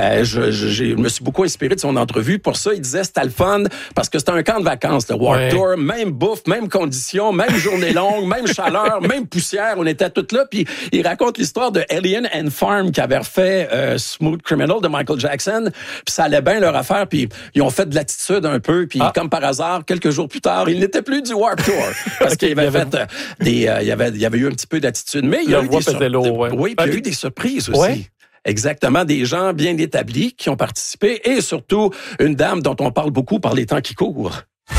Je me suis beaucoup inspiré de son entrevue. Pour ça, il disait c'était le fun parce que c'était un camp de vacances, le Warped Tour. Même bouffe, même conditions, même journée longue, même chaleur, même poussière. On était toutes là. Puis il raconte l'histoire de Alien and Farm qui avait refait Smooth Criminal de Michael Jackson. Puis ça allait bien leur affaire. Puis ils ont fait de l'attitude un peu. Puis comme par hasard, quelques jours plus tard, il n'était plus du Warped Tour parce qu'il avait fait il y avait eu un petit peu d'attitude. Mais il y a eu des surprises aussi. Ouais. Exactement, des gens bien établis qui ont participé et surtout une dame dont on parle beaucoup par les temps qui courent.